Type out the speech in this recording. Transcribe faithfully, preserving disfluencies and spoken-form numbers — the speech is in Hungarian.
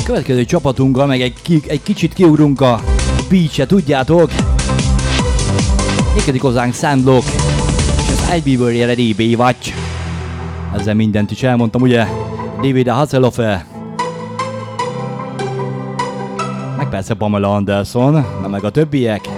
Következő csapatunkkal meg egy, ki, egy kicsit kiugrunk a beach-e, tudjátok? Érkezik hozzánk Sandlock, és az I Be Very Ready Baywatch. Ezzel mindent is elmondtam, ugye? David Hasselhoff, meg persze Pamela Anderson, na meg a többiek.